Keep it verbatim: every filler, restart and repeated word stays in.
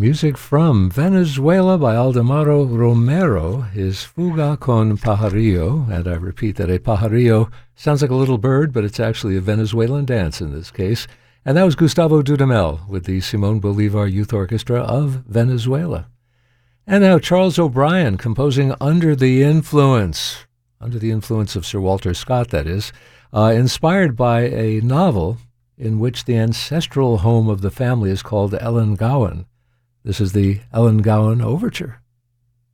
Music from Venezuela by Aldemaro Romero is Fuga con Pajarillo, and I repeat that a pajarillo sounds like a little bird, but it's actually a Venezuelan dance in this case. And that was Gustavo Dudamel with the Simon Bolivar Youth Orchestra of Venezuela. And now Charles O'Brien composing Under the Influence, under the influence of Sir Walter Scott, that is, uh, inspired by a novel in which the ancestral home of the family is called Ellangowan. This is the Ellangowan Overture.